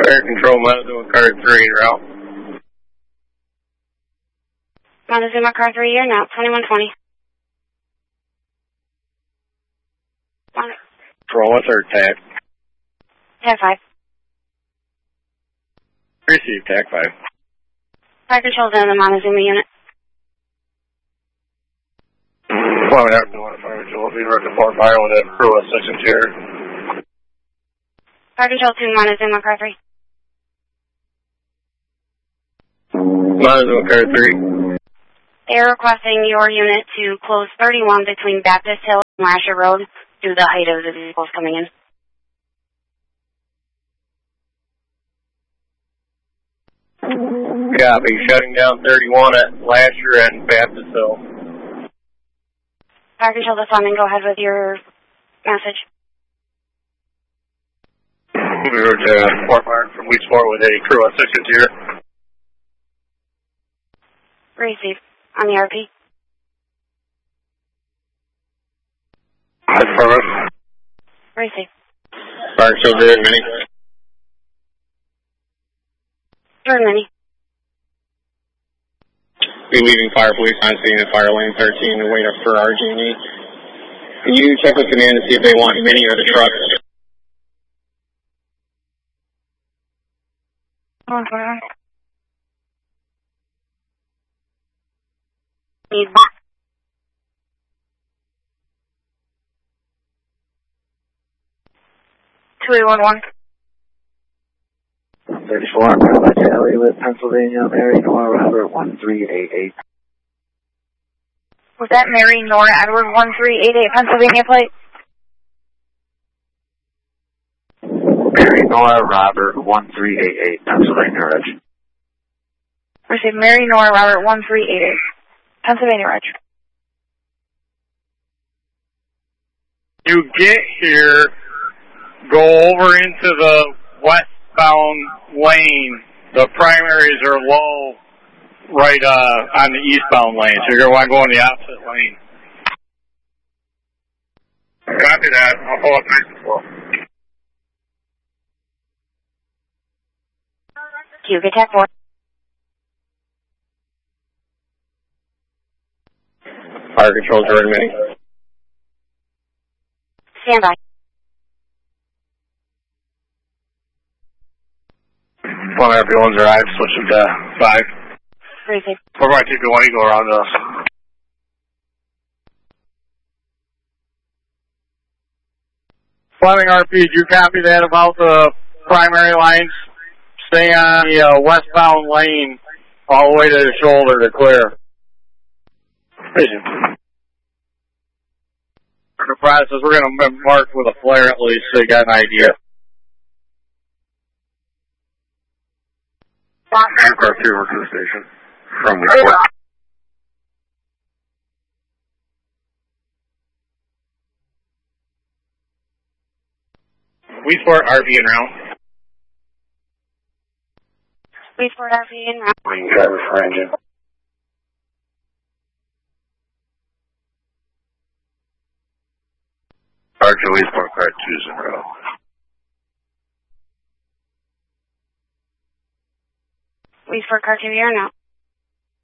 Air Control, Montezuma Car 3 en route. Montezuma Car 3, you're now 2120. Control, what's our TAC? TAC 5. Receive TAC 5. Fire Control's in the Montezuma unit. Well, we have to want to Fire Control. We'll be working for fire with a crew of 6 interior. Fire Control 2, Montezuma Car 3. Montezuma Car 3. They are requesting your unit to close 31 between Baptist Hill and Lasher Road due to the height of the vehicles coming in. Copy. Shutting down 31 at Lasher and Baptist Hill. Fire Control to Fleming, go ahead with your message. We were to Fort Martin from Weedsport with a crew of 6 interior. Receive. On the RP. Affirmative. Receive. Fire Control, Jordan Mini. Jordan Mini. Be leaving fire police on scene at fire lane 13 to wait up for RG&E. Can you check with command to see if they want Mini or the truck? Need 2811. 34, Bravo Charlie with Pennsylvania, Mary Nora Robert 1388. Was that Mary Nora Edward 1388 Pennsylvania plate? Mary Nora Robert 1388, Pennsylvania Reg. Receive. Mary Nora Robert 1388 Pennsylvania Reg. You get here, go over into the westbound lane. The primaries are low right on the eastbound lane, so you're going to want to go in the opposite lane. Copy that. I'll pull up nice and slow. Q, get TAC 4. Fire Control, Jordan Mini. Stand by. One everyone's arrived, switch them to 5. Receive. 4x2, go around us. Fleming RP, did you copy that about the primary lines? Stay on the westbound lane all the way to the shoulder to clear. Vision. For the process, we're going to mark with a flare at least so you got an idea. Aircraft 2 over to the station from Weedsport. Weedsport RV and round. Weedsport RV and round. Green driver for engine. Archer Weedsport Car 2's in row. Weedsport Car 2, you're now.